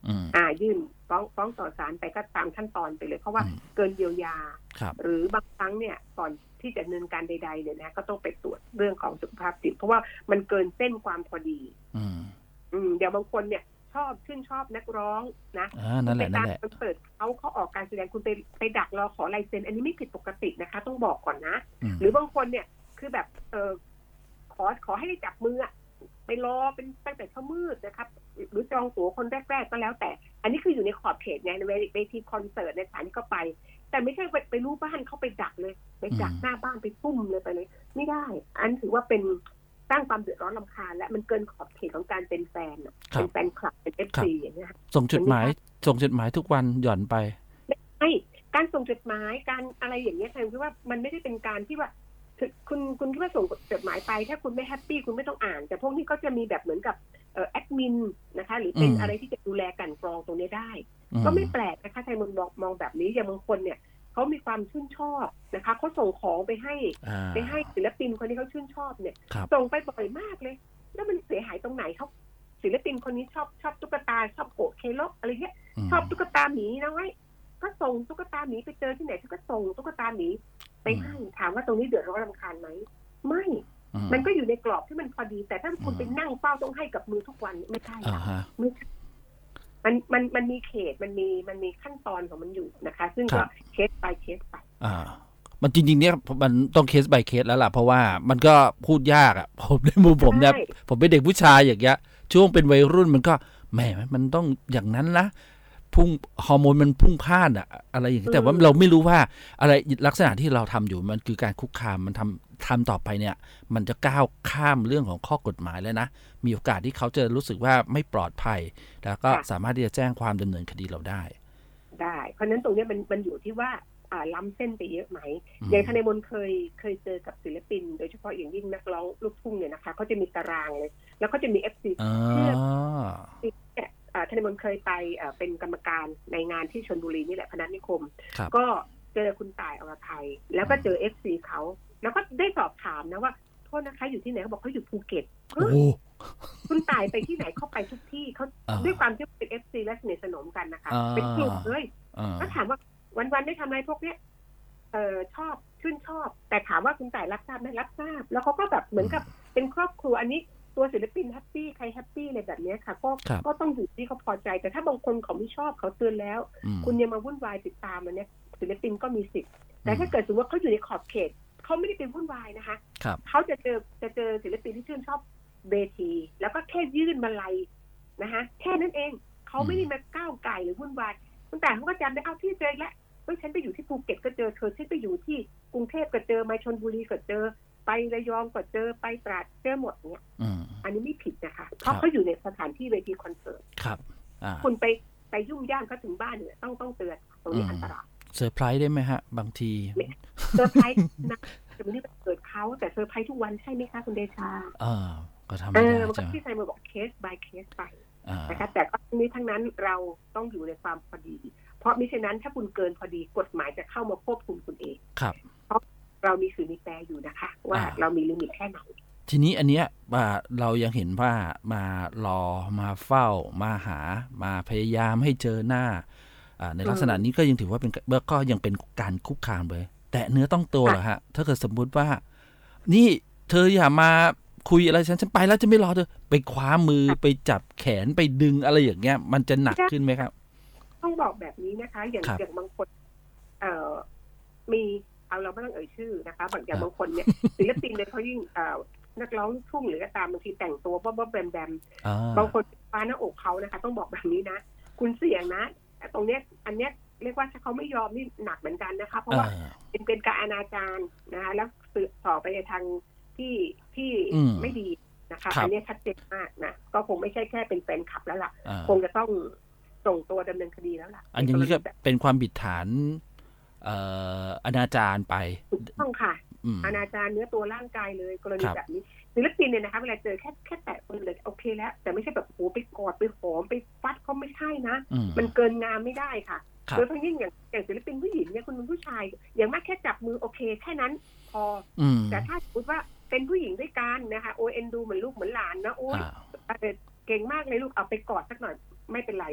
ยื่นฟ้องต่อศาลไปก็ตามขั้นตอนไปเลยเพราะว่าเกินเยียวยาหรือบางครั้งเนี่ยก่อนที่จะดำเนินการใดๆเนี่ยนะก็ต้องไปตรวจเรื่องของสุขภาพจิตเพราะว่ามันเกินเส้นความพอดีเดี๋ยวบางคนเนี่ยชื่นชอบนักร้องนะไปตามคอนเสิร์ตเขาออกการแสดงคุณไปดักรอขอลายเซ็นอันนี้ไม่ผิดปกตินะคะต้องบอกก่อนนะหรือบางคนเนี่ยคือแบบขอให้ได้จับมือไปรอเป็นตั้งแต่เช้ามืดนะครับหรือจองตั๋วคนแรกๆก็แล้วแต่อันนี้คืออยู่ในขอบเขตไงในเวทีคอนเสิร์ตในสถานที่เขาไปแต่ไม่ใช่ไปรู้บ้านเขาไปดักเลยไปดักหน้าบ้านไปซุ่มเลยไปเลยไม่ได้อันถือว่าเป็นสร้างความเดือดร้อนรำคาญและมันเกินขอบเขตของการเป็นแฟนเป็นแฟนคลับเป็น FC อย่างเงี้ยส่งจดหมายทุกวันหย่อนไปไม่การส่งจดหมายการอะไรอย่างเงี้ยคือว่ามันไม่ได้เป็นการที่ว่าคุณที่ว่าส่งจดหมายไปถ้าคุณไม่แฮปปี้คุณไม่ต้องอ่านแต่พวกนี้ก็จะมีแบบเหมือนกับแอดมินนะคะหรือเป็นอะไรที่จะดูแลกันกรองตรงนี้ได้ก็ไม่แปลกนะคะไทยมองแบบนี้อย่างบางคนเนี่ยเขามีความชื่นชอบนะคะเขาส่งของไปให้ศิลปินคนที่เขาชื่นชอบเนี่ยส่งไปบ่อยมากเลยแล้วมันเสียหายตรงไหนเขาศิลปินคนนี้ชอบตุ๊กตาชอบโกะเคโลอะไรเงี้ยชอบตุ๊กตาหมีนะไว้ก็ส่งตุ๊กตาหมีไปเจอที่ไหนก็ส่งตุ๊กตาหมีไปให้ถามว่าตรงนี้เดือดร้อนรำคาญไหมไม่มันก็อยู่ในกรอบที่มันพอดีแต่ถ้าคุณไปนั่งเฝ้าต้องให้กับมือทุกวันไม่ใช่ไม่ใช่มันมีเขตมันมีขั้นตอนของมันอยู่นะคะซึ่งก็เคสไปมันจริงๆเนี่ยมันต้องเคส by เคสแล้วล่ะเพราะว่ามันก็พูดยากอ่ะผมในมุมผมเนี่ยผมเป็นเด็กผู้ชายอย่างเงี้ยช่วงเป็นวัยรุ่นมันก็แหมมันต้องอย่างนั้นนะพุ่งฮอร์โมนมันพุ่งพ่านอะอะไรอย่างนี้แต่ว่าเราไม่รู้ว่าอะไรลักษณะที่เราทำอยู่มันคือการคุกคามมันทำต่อไปเนี่ยมันจะก้าวข้ามเรื่องของข้อกฎหมายแล้วนะมีโอกาสที่เขาจะรู้สึกว่าไม่ปลอดภัยแล้วก็สามารถที่จะแจ้งความดำเนินคดีเราได้เพราะนั้นตรงนี้มันอยู่ที่ว่าล้ำเส้นไปเยอะไหมอย่างธนายมนเคยเจอกับศิลปินโดยเฉพาะอย่างยิ่งนักร้องลูกทุ่งเนี่ยนะคะเขาจะมีตารางเลยแล้วก็จะมี FC เชื่อธนายมนเคยไปเป็นกรรมการในงานที่ชลบุรีนี่แหละพนัสนิคมก็เจอคุณต่ายอรไทยแล้วก็เจอ FC เขาแล้วก็ได้สอบถามนะว่าโทษนะคะอยู่ที่ไหนเขาบอกเขาอยู่ภูเก็ตคุณต่ายไปที่ไหนเข้าไปทุกที่เขาด้วยความที่เป็น FC และสนิทสนมกันนะคะเป็นกลุ่มเลยก็ถามว่าวันๆได้ทำอะไรพวกเนี้ยชื่นชอบแต่ถามว่าคุณต่ายรับทราบไหมรับทราบแล้วเขาก็แบบเหมือนกับเป็นครอบครัวอันนี้ตัวศิลปินแฮปปี้ใครแฮปปี้อะไรแบบนี้ค่ะก็ต้องอยู่ที่เขาพอใจแต่ถ้าบางคนเขาไม่ชอบเขาเตือนแล้วคุณยังมาวุ่นวายติดตามมันเนี่ยศิลปินก็มีสิทธิ์แต่ถ้าเกิดสมมติว่าเขาอยู่ในขอบเขตเขาไม่ได้เป็นวุ่นวายนะคะเขาจะเจอศิลปินที่ชื่นชอบเวทีแล้วก็แค่ยื่นมาลัยนะคะแค่นั้นเองเขาไม่ได้มาก้าวไก่หรือวุ่นวายตั้งแต่เขาก็จำได้เอาที่เจอแล้วฉันไปอยู่ที่ภูเก็ตก็เจอเธอฉันไปอยู่ที่กรุงเทพก็เจอมาชลบุรีก็เจอไประยองก็เจอไปตราดเจอหมดเนี่ยอันนี้ไม่ผิดนะคะเพราะเขาอยู่ในสถานที่เวทีคอนเสิร์ตคุณไปยุ่งย่ามเขาถึงบ้านเนี่ยต้องเตือนตรงนี้อันตรายเซอร์ไพรส์ได้ไหมฮะบางทีเซอร์ไพรส์นะแต่วันนี้เกิดเขาแต่เซอร์ไพรส์ทุกวันใช่ไหมคะคุณเดชาก็ทำไม่ได้ใช่ที่ไทยมาบอกเคส by เคสไปนะคะแต่ก็ทั้งนี้ทั้งนั้นเราต้องอยู่ในความพอดีเพราะมิฉะนั้นถ้าคุณเกินพอดีกฎหมายจะเข้ามาควบคุมคุณเองเพราะเรามีสื่อมีแปรอยู่นะคะว่าเรามีลิมิตแค่ไหนทีนี้อันเนี้ยเรายังเห็นว่ามารอมาเฝ้ามาหามาพยายามให้เจอหน้าในลักษณะนี้ก็ยังถือว่าเป็นก็ยังเป็นการคุกคามเลยแต่เนื้อต้องตัวเหรอฮะถ้าเกิดสมมุติว่านี่เธออย่ามาคุยอะไรฉันไปแล้วจะไม่รอเธอไปคว้ามือไปจับแขนไปดึงอะไรอย่างเงี้ยมันจะหนักขึ้นไหมครับต้องบอกแบบนี้นะคะอย่างบางคนมีเราไม่ต้องเอ่ยชื่อนะคะอย่างบางคนเนี่ยศิลปินเนี่ยเขายิ่งนักร้องลูกทุ่งหรือก็ตามบางทีแต่งตัวบ้าแบมบางคนฟ้าหน้าอกเขานะคะต้องบอกแบบนี้นะคุณเสี่ยงนะตรงเนี้ยอันเนี้ยเรียกว่าถ้าเขาไม่ยอมนี่หนักเหมือนกันนะคะเพราะว่าเป็นการอนาจารนะคะแล้วสื่อต่อไปในทางที่ไม่ดีนะคะอันนี้ชัดเจนมากนะก็คงไม่ใช่แค่เป็นแฟนคลับแล้วล่ะคงจะต้องส่งตัวดำเนินคดีแล้วล่ะอันนี้ก็เป็นความผิดฐานอนาจารไปต้องค่ะอนาจารเนื้อตัวร่างกายเลยกรณีแบบนี้ศิลปินเนี่ยนะคะเวลาเจอแค่แตะคนเลยโอเคแล้วแต่ไม่ใช่แบบโหไปกอดไปหอมไปฟัดเขาไม่ใช่นะมันเกินงามไม่ได้ค่ะโดยเฉพาะยิ่งอย่างศิลปินผู้หญิงเนี่ยคุณเป็นผู้ชายอย่างมากแค่จับมือโอเคแค่นั้นพอแต่ถ้าสมมติว่าเป็นผู้หญิงด้วยกันนะคะโอเอ็นดูเหมือนลูกเหมือนหลานนะโอ้ยเก่งมากเลยลูกเอาไปกอดสักหน่อยไม่เป็นไร